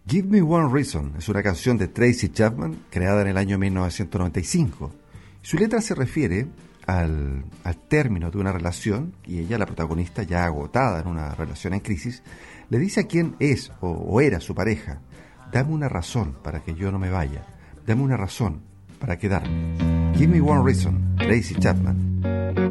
Give Me One Reason es una canción de Tracy Chapman creada en el año 1995. Su letra se refiere al término de una relación y ella, la protagonista, ya agotada en una relación en crisis, le dice a quien es o era su pareja: dame una razón para que yo no me vaya, dame una razón para quedarme. Give Me One Reason, Tracy Chapman.